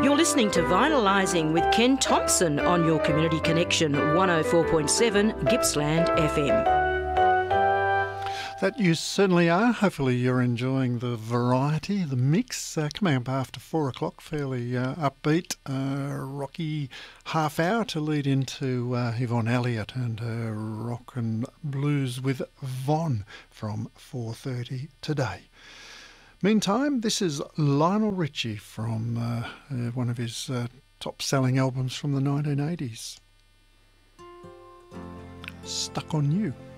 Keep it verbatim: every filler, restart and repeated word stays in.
You're listening to Vinylizing with Ken Thompson on your Community Connection one oh four point seven Gippsland F M. That you certainly are. Hopefully you're enjoying the variety, the mix. Uh, coming up after four o'clock, fairly uh, upbeat, uh, rocky half hour to lead into uh, Yvonne Elliott and her rock and blues with Von from four thirty today. Meantime, this is Lionel Richie from uh, uh, one of his uh, top-selling albums from the nineteen eighties. Stuck on You.